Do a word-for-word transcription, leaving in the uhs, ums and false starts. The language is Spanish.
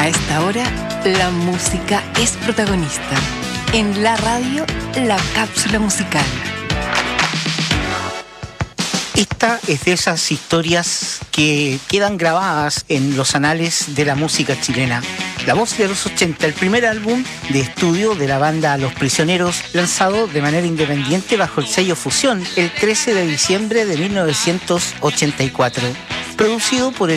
A esta hora, la música es protagonista. En la radio, la cápsula musical. Esta es de esas historias que quedan grabadas en los anales de la música chilena. La Voz de los ochenta, el primer álbum de estudio de la banda Los Prisioneros, lanzado de manera independiente bajo el sello Fusión el trece de diciembre de mil novecientos ochenta y cuatro, producido por el